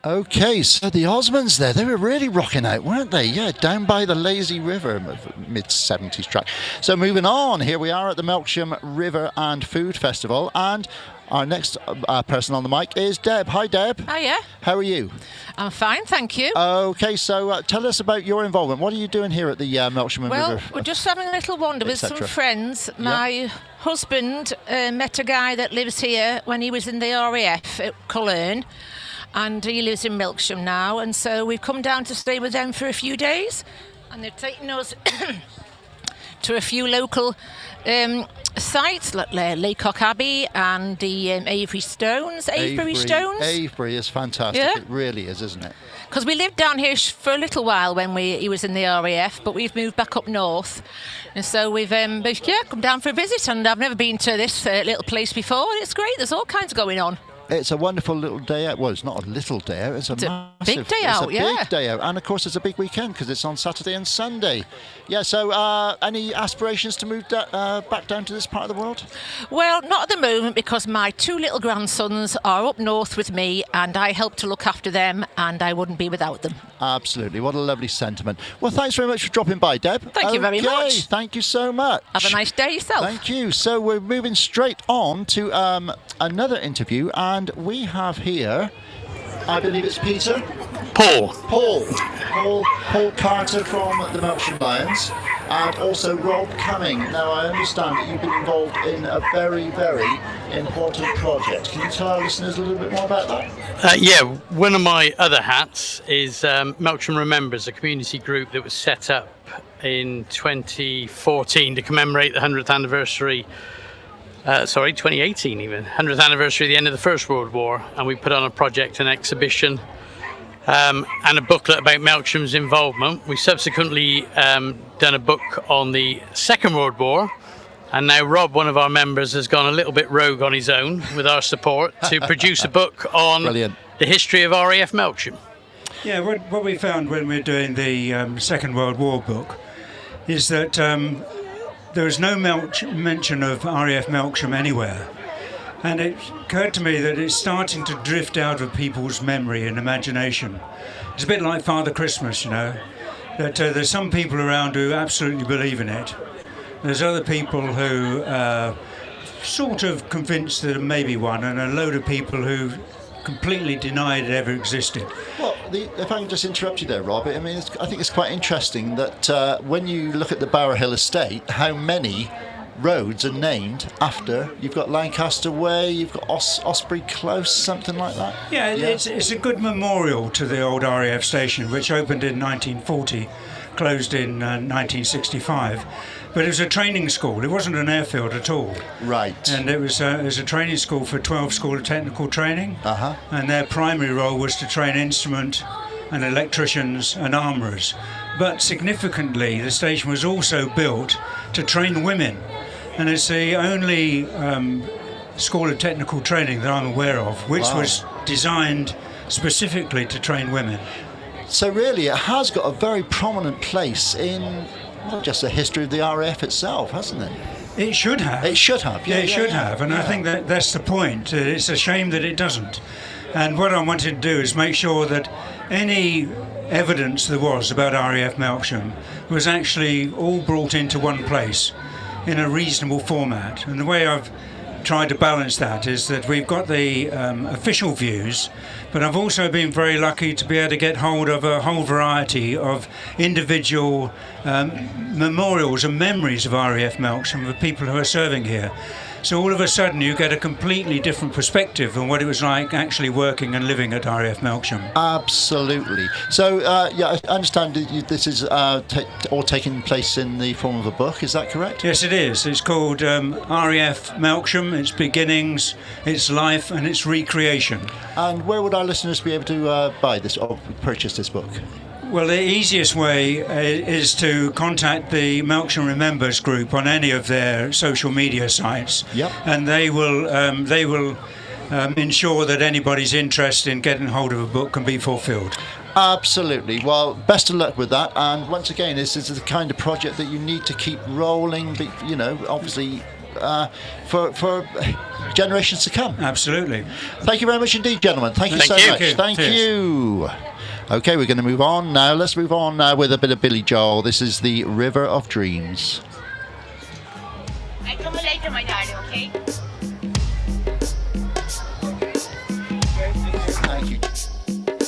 Okay, so the Osmonds there, they were really rocking out, weren't they? Yeah, down by the Lazy River, mid-70s track. So moving on, here we are at the Melksham River and Food Festival, and our next person on the mic is Deb. Hi, Deb. Hiya. How are you? I'm fine, thank you. Okay, so tell us about your involvement. What are you doing here at the Melksham Well, River? we're just having a little wander with some friends. My husband met a guy that lives here when he was in the RAF at Culhern, and he lives in Melksham now, and so we've come down to stay with them for a few days, and they're taking us to a few local sites like Laycock Abbey and the Avebury Stones. Avebury is fantastic. Yeah. It really is, isn't it? Because we lived down here for a little while when he was in the RAF, but we've moved back up north, and so we've come down for a visit. And I've never been to this little place before. It's great. There's all kinds going on. It's a wonderful little day out. Well, it's not a little day out. It's a massive big day out. Big day out, and of course it's a big weekend because it's on Saturday and Sunday. Yeah. So, any aspirations to move back down to this part of the world? Well, not at the moment because my two little grandsons are up north with me, and I help to look after them, and I wouldn't be without them. Absolutely. What a lovely sentiment. Well, thanks very much for dropping by, Deb. Thank you very much. Thank you so much. Have a nice day yourself. Thank you. So we're moving straight on to another interview, and we have here, I believe it's Peter? Paul Carter from the Melksham Lions, and also Rob Cumming. Now, I understand that you've been involved in a very, very important project. Can you tell our listeners a little bit more about that? Yeah, one of my other hats is Melksham Remembers, a community group that was set up in 2014 to commemorate the 100th anniversary 2018 even, 100th anniversary of the end of the First World War, and we put on a project, an exhibition, and a booklet about Melksham's involvement. We subsequently done a book on the Second World War, and now Rob, one of our members, has gone a little bit rogue on his own with our support to produce a book on Brilliant. The history of RAF Melksham. Yeah, what we found when we were doing the Second World War book is that there was no mention of RAF Melksham anywhere. And it occurred to me that it's starting to drift out of people's memory and imagination. It's a bit like Father Christmas, you know, that there's some people around who absolutely believe in it. There's other people who are sort of convinced that it may be one, and a load of people who completely denied it ever existed. Well, if I can just interrupt you there, Rob, I mean, I think it's quite interesting that when you look at the Bower Hill estate, how many roads are named after. You've got Lancaster Way, you've got Osprey Close, something like that. Yeah. It's a good memorial to the old RAF station, which opened in 1940, closed in 1965. But it was a training school. It wasn't an airfield at all. Right. And it was a training school for 12 School of Technical Training. Uh-huh. And their primary role was to train instrument and electricians and armourers. But significantly, the station was also built to train women. And it's the only School of Technical Training that I'm aware of, which was designed specifically to train women. So really, it has got a very prominent place in not just the history of the RAF itself, hasn't it? It should have. It should have, yeah. It should have, and I think that's the point. It's a shame that it doesn't. And what I wanted to do is make sure that any evidence there was about RAF Melksham was actually all brought into one place in a reasonable format. And the way I've tried to balance that is that we've got the official views, but I've also been very lucky to be able to get hold of a whole variety of individual memorials and memories of RAF Melksham of people who are serving here. So all of a sudden you get a completely different perspective on what it was like actually working and living at RAF Melksham. Absolutely. So, I understand this is all taking place in the form of a book, is that correct? Yes, it is. It's called RAF Melksham, its beginnings, its life and its recreation. And where would our listeners be able to buy this or purchase this book? Well, the easiest way is to contact the Melksham Remembers group on any of their social media sites. Yep. And they will ensure that anybody's interest in getting hold of a book can be fulfilled. Absolutely. Well, best of luck with that. And once again, this is the kind of project that you need to keep rolling. You know, obviously, for generations to come. Absolutely. Thank you very much indeed, gentlemen. Thank you so much. Thank you. Okay, we're going to move on now. Let's move on now with a bit of Billy Joel. This is the River of Dreams. I come later, my darling, okay?